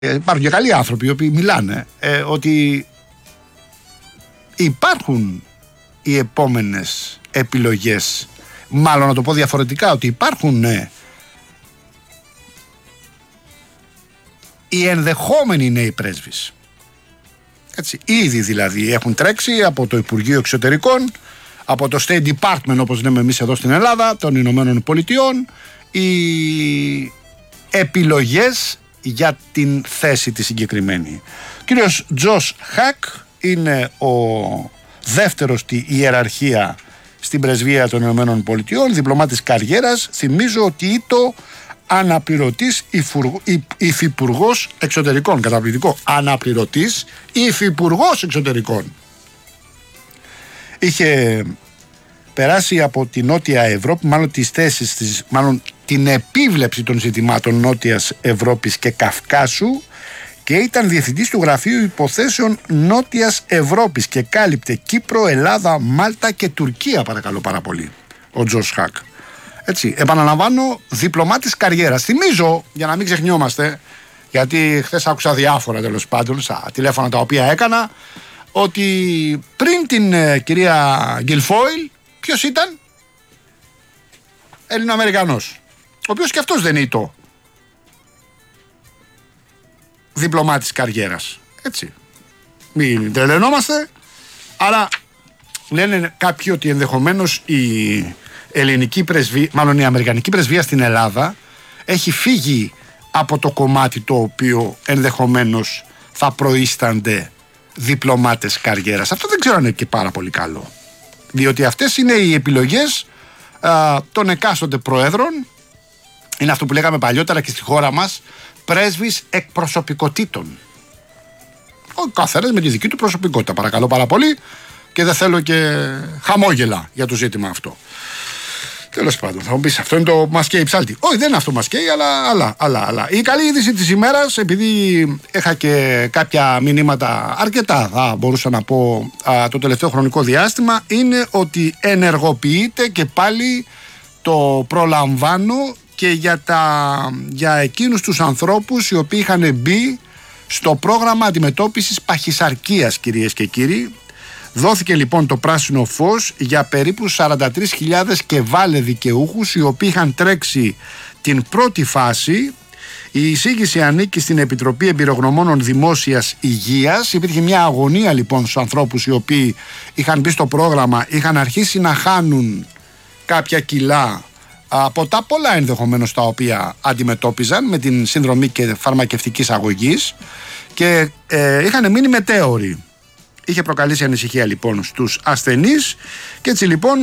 υπάρχουν και καλοί άνθρωποι οι οποίοι μιλάνε ότι υπάρχουν οι επόμενες επιλογές, μάλλον να το πω διαφορετικά, ότι υπάρχουν οι ενδεχόμενοι νέοι πρέσβεις. Έτσι, ήδη δηλαδή έχουν τρέξει από το Υπουργείο Εξωτερικών, από το State Department όπως λέμε εμείς εδώ στην Ελλάδα, των Ηνωμένων Πολιτειών, οι επιλογές για την θέση τη συγκεκριμένη. Ο κύριος Τζος Χακ είναι ο δεύτερος στη ιεραρχία στην πρεσβεία των Ηνωμένων Πολιτειών, διπλωμάτης καριέρας. Θυμίζω ότι ήτο αναπληρωτής υφυπουργός εξωτερικών. Καταπληκτικό. Αναπληρωτής υφυπουργός εξωτερικών. Είχε περάσει από τη Νότια Ευρώπη, μάλλον τις θέσεις της, μάλλον την επίβλεψη των ζητημάτων Νότιας Ευρώπης και Καυκάσου, και ήταν διευθυντής του Γραφείου Υποθέσεων Νότιας Ευρώπης και κάλυπτε Κύπρο, Ελλάδα, Μάλτα και Τουρκία, παρακαλώ πάρα πολύ, ο Τζος Χακ. Έτσι, επαναλαμβάνω, διπλωμάτης καριέρας. Θυμίζω, για να μην ξεχνιόμαστε, γιατί χθες άκουσα διάφορα τέλος πάντων στα τηλέφωνα τα οποία έκανα, ότι πριν την κυρία Γκιλφόιλ, ποιος ήταν? Έλληνο-Αμερικανός, ο οποίος και αυτός δεν ήταν διπλωμάτης καριέρας. Έτσι, μην τρελαινόμαστε. Άρα λένε κάποιοι ότι ενδεχομένως η ελληνική πρεσβεία, μάλλον η αμερικανική πρεσβεία στην Ελλάδα έχει φύγει από το κομμάτι το οποίο ενδεχομένως θα προείστανται διπλωμάτες καριέρας. Αυτό δεν ξέρω αν είναι και πάρα πολύ καλό, διότι αυτές είναι οι επιλογές των εκάστοτε προέδρων. Είναι αυτό που λέγαμε παλιότερα και στη χώρα μας, πρέσβης εκπροσωπικότητων. Ο καθένας με τη δική του προσωπικότητα, παρακαλώ πάρα πολύ, και δεν θέλω και χαμόγελα για το ζήτημα αυτό. Τέλος πάντων, θα μου πεις, αυτό είναι το μας καίει ψάλτη. Όχι, δεν είναι αυτό μας καίει, αλλά. Η καλή είδηση της ημέρας, επειδή είχα και κάποια μηνύματα αρκετά, θα μπορούσα να πω, το τελευταίο χρονικό διάστημα, είναι ότι ενεργοποιείται και πάλι το προλαμβάνω και για εκείνους τους ανθρώπους οι οποίοι είχαν μπει στο πρόγραμμα αντιμετώπισης παχυσαρκίας, κυρίες και κύριοι. Δόθηκε λοιπόν το πράσινο φως για περίπου 43.000 και βάλε δικαιούχους, οι οποίοι είχαν τρέξει την πρώτη φάση. Η εισήγηση ανήκει στην Επιτροπή Εμπειρογνωμόνων Δημόσιας Υγείας. Υπήρχε μια αγωνία λοιπόν στους ανθρώπους οι οποίοι είχαν μπει στο πρόγραμμα, είχαν αρχίσει να χάνουν κάποια κιλά από τα πολλά ενδεχομένως τα οποία αντιμετώπιζαν με την συνδρομή και φαρμακευτικής αγωγής και είχαν μείνει μετέωροι. Είχε προκαλέσει ανησυχία λοιπόν στους ασθενείς και έτσι λοιπόν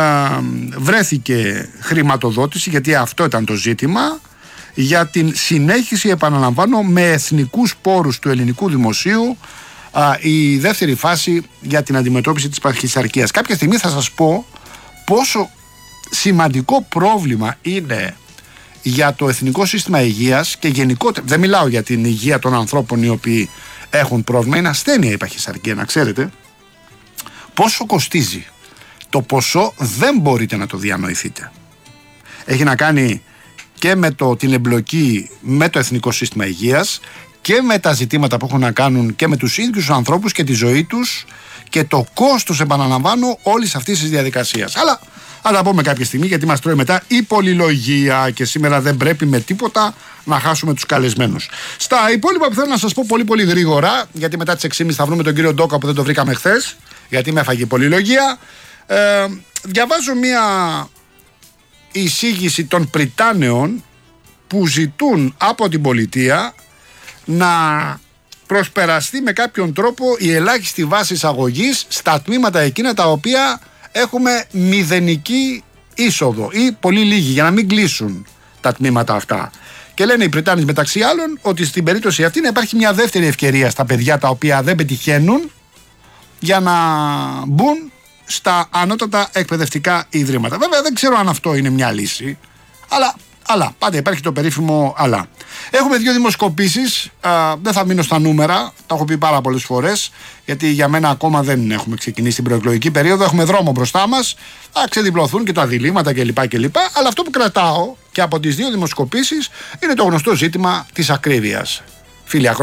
βρέθηκε χρηματοδότηση, γιατί αυτό ήταν το ζήτημα, για την συνέχιση, επαναλαμβάνω, με εθνικούς πόρους του ελληνικού δημοσίου, η δεύτερη φάση για την αντιμετώπιση της παχυσαρκίας. Κάποια στιγμή θα σας πω πόσο σημαντικό πρόβλημα είναι για το εθνικό σύστημα υγείας και γενικότερα. Δεν μιλάω για την υγεία των ανθρώπων οι οποίοι έχουν πρόβλημα, είναι ασθένεια η παχυσαρκία, να ξέρετε πόσο κοστίζει. Το ποσό δεν μπορείτε να το διανοηθείτε. Έχει να κάνει και με την εμπλοκή με το εθνικό σύστημα υγείας και με τα ζητήματα που έχουν να κάνουν και με τους ίδιους τους ανθρώπους και τη ζωή τους και το κόστος, επαναλαμβάνω, όλης αυτής της διαδικασίας. Αλλά θα τα πούμε κάποια στιγμή, γιατί μας τρώει μετά η πολυλογία και σήμερα δεν πρέπει με τίποτα να χάσουμε τους καλεσμένους. Στα υπόλοιπα που θέλω να σας πω πολύ πολύ γρήγορα, γιατί μετά τις 6.30 θα βρούμε τον κύριο Ντόκα που δεν το βρήκαμε χθες, γιατί με έφαγε η πολυλογία. Διαβάζω μια εισήγηση των Πριτάνεων που ζητούν από την πολιτεία να προσπεραστεί με κάποιον τρόπο η ελάχιστη βάση εισαγωγής στα τμήματα εκείνα τα οποία έχουμε μηδενική είσοδο ή πολύ λίγη, για να μην κλείσουν τα τμήματα αυτά. Και λένε οι Πριτάνες μεταξύ άλλων ότι στην περίπτωση αυτή να υπάρχει μια δεύτερη ευκαιρία στα παιδιά τα οποία δεν πετυχαίνουν για να μπουν στα ανώτατα εκπαιδευτικά ιδρύματα. Βέβαια δεν ξέρω αν αυτό είναι μια λύση, αλλά πάντα υπάρχει το περίφημο αλλά. Έχουμε δύο δημοσκοπήσεις, δεν θα μείνω στα νούμερα, τα έχω πει πάρα πολλές φορές, γιατί για μένα ακόμα δεν έχουμε ξεκινήσει την προεκλογική περίοδο, έχουμε δρόμο μπροστά μας, θα ξεδιπλωθούν και τα διλήμματα κλπ. Αλλά αυτό που κρατάω και από τις δύο δημοσκοπήσεις είναι το γνωστό ζήτημα της ακρίβειας. Φίλοι,